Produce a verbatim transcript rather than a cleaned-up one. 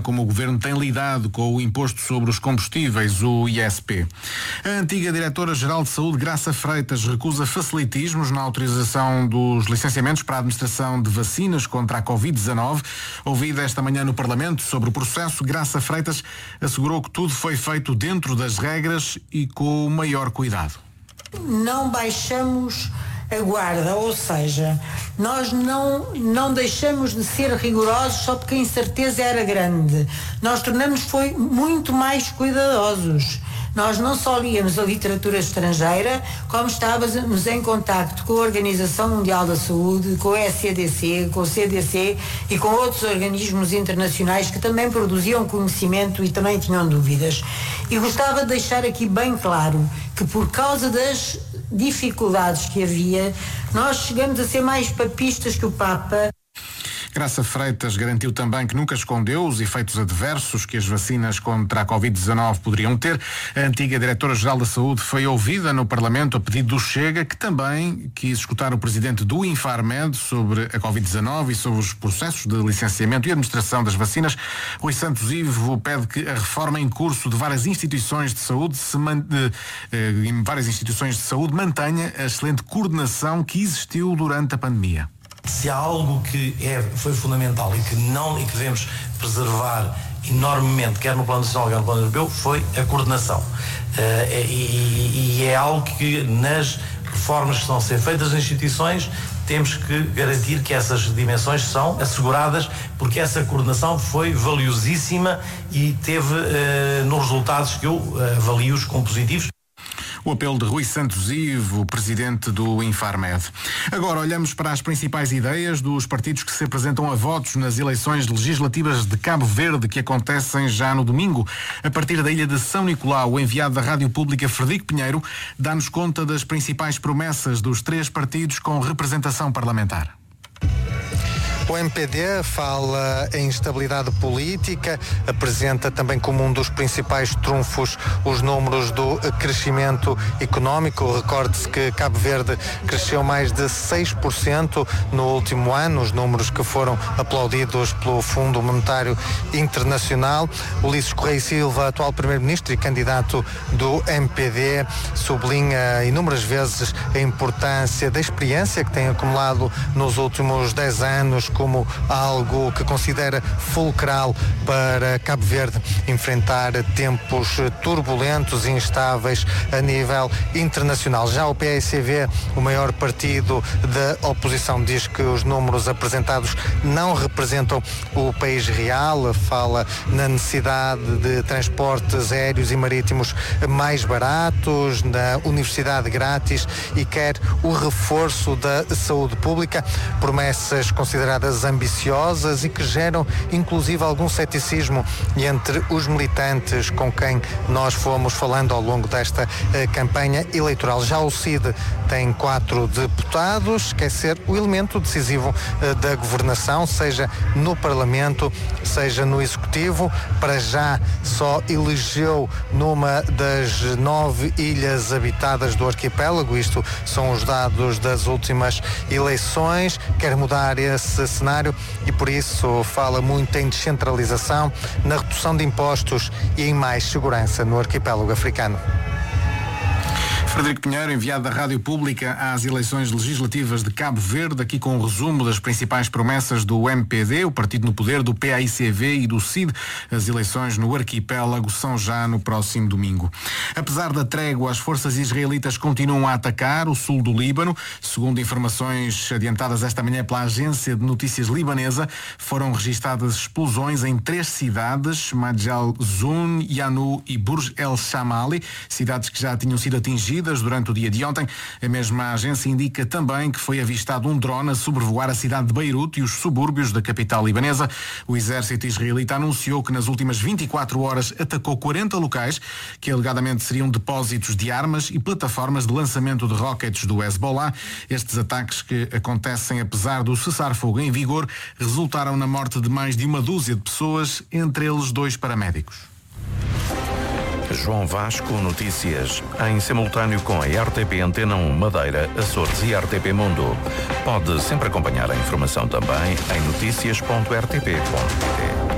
como o Governo tem lidado com o imposto sobre os combustíveis, o I S P. A antiga Diretora-Geral de Saúde, Graça Freitas, recusa facilitismos na autorização dos licenciamentos para a administração de vacinas contra a covid dezanove. Ouvida esta manhã no Parlamento sobre o processo, Graça Freitas assegurou que tudo foi feito dentro das regras e com o maior cuidado. Não baixamos a guarda, ou seja, nós não, não deixamos de ser rigorosos só porque a incerteza era grande. Nós tornamos foi muito mais cuidadosos. Nós não só líamos a literatura estrangeira, como estávamos em contacto com a Organização Mundial da Saúde, com a E C D C, com o C D C e com outros organismos internacionais que também produziam conhecimento e também tinham dúvidas. E gostava de deixar aqui bem claro que por causa das dificuldades que havia, nós chegamos a ser mais papistas que o Papa. Graça Freitas garantiu também que nunca escondeu os efeitos adversos que as vacinas contra a covid dezanove poderiam ter. A antiga Diretora-Geral da Saúde foi ouvida no Parlamento a pedido do Chega, que também quis escutar o presidente do Infarmed sobre a covid dezanove e sobre os processos de licenciamento e administração das vacinas. Rui Santos Ivo pede que a reforma em curso de várias instituições de saúde, se man... de, eh, em várias instituições de saúde mantenha a excelente coordenação que existiu durante a pandemia. Se há algo que é, foi fundamental e que não e que devemos preservar enormemente, quer no plano nacional, quer no plano europeu, foi a coordenação. Uh, e, e é algo que nas reformas que estão a ser feitas nas instituições temos que garantir que essas dimensões são asseguradas, porque essa coordenação foi valiosíssima e teve uh, nos resultados que eu uh, avalio-os como positivos. O apelo de Rui Santos Ivo, presidente do Infarmed. Agora olhamos para as principais ideias dos partidos que se apresentam a votos nas eleições legislativas de Cabo Verde, que acontecem já no domingo. A partir da ilha de São Nicolau, o enviado da Rádio Pública, Frederico Pinheiro, dá-nos conta das principais promessas dos três partidos com representação parlamentar. O M P D fala em estabilidade política, apresenta também como um dos principais trunfos os números do crescimento económico. Recorde-se que Cabo Verde cresceu mais de seis por cento no último ano, os números que foram aplaudidos pelo Fundo Monetário Internacional. Ulisses Correia e Silva, atual primeiro-ministro e candidato do M P D, sublinha inúmeras vezes a importância da experiência que tem acumulado nos últimos dez anos como algo que considera fulcral para Cabo Verde enfrentar tempos turbulentos e instáveis a nível internacional. Já o P S C V, o maior partido da oposição, diz que os números apresentados não representam o país real, fala na necessidade de transportes aéreos e marítimos mais baratos, na universidade grátis e quer o reforço da saúde pública, promessas consideradas ambiciosas e que geram inclusive algum ceticismo entre os militantes com quem nós fomos falando ao longo desta eh, campanha eleitoral. Já o C I D tem quatro deputados, quer ser o elemento decisivo eh, da governação, seja no Parlamento, seja no Executivo. Para já só elegeu numa das nove ilhas habitadas do arquipélago, isto são os dados das últimas eleições, quer mudar esse cenário e por isso fala muito em descentralização, na redução de impostos e em mais segurança no arquipélago africano. Frederico Pinheiro, enviado da Rádio Pública às eleições legislativas de Cabo Verde, aqui com um resumo das principais promessas do M P D, o partido no poder, do P A I C V e do C I D. As eleições no arquipélago são já no próximo domingo. Apesar da trégua, as forças israelitas continuam a atacar o sul do Líbano. Segundo informações adiantadas esta manhã pela agência de notícias libanesa, foram registadas explosões em três cidades, Majal Zun, Yanu e Burj El Shamali, cidades que já tinham sido atingidas durante o dia de ontem. A mesma agência indica também que foi avistado um drone a sobrevoar a cidade de Beirute e os subúrbios da capital libanesa. O exército israelita anunciou que nas últimas vinte e quatro horas atacou quarenta locais que alegadamente seriam depósitos de armas e plataformas de lançamento de rockets do Hezbollah. Estes ataques, que acontecem apesar do cessar-fogo em vigor, resultaram na morte de mais de uma dúzia de pessoas, entre eles dois paramédicos. João Vasco, notícias em simultâneo com a R T P Antena um Madeira, Açores e R T P Mundo. Pode sempre acompanhar a informação também em noticias ponto r t p ponto p t.